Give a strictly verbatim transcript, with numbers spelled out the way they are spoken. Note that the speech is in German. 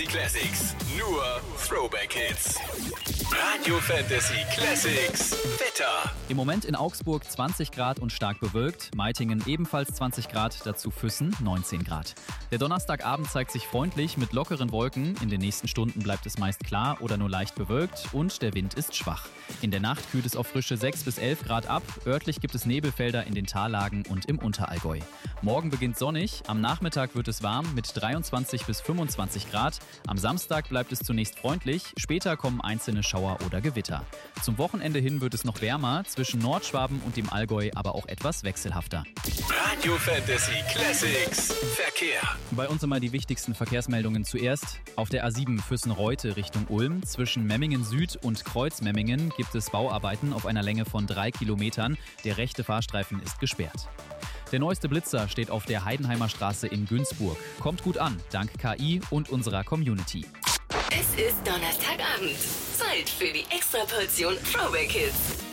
Classics. Nur Throwback Hits. Radio Fantasy Classics. Wetter. Im Moment in Augsburg zwanzig Grad und stark bewölkt. Meitingen ebenfalls zwanzig Grad, dazu Füssen neunzehn Grad. Der Donnerstagabend zeigt sich freundlich mit lockeren Wolken. In den nächsten Stunden bleibt es meist klar oder nur leicht bewölkt und der Wind ist schwach. In der Nacht kühlt es auf frische sechs bis elf Grad ab. Örtlich gibt es Nebelfelder in den Tallagen und im Unterallgäu. Morgen beginnt sonnig. Am Nachmittag wird es warm mit dreiundzwanzig bis fünfundzwanzig Grad. Am Samstag bleibt es zunächst freundlich. Später kommen einzelne Schauer oder Gewitter. Zum Wochenende hin wird es noch wärmer. Zwischen Nordschwaben und dem Allgäu aber auch etwas wechselhafter. Radio Fantasy Classics. Verkehr. Bei uns immer die wichtigsten Verkehrsmeldungen zuerst. Auf der A sieben Füssen-Reute Richtung Ulm. Zwischen Memmingen Süd und Kreuz-Memmingen gibt es Bauarbeiten auf einer Länge von drei Kilometern. Der rechte Fahrstreifen ist gesperrt. Der neueste Blitzer steht auf der Heidenheimer Straße in Günzburg. Kommt gut an, dank K I und unserer Community. Es ist Donnerstagabend. Zeit für die Extraportion Throwback Hits.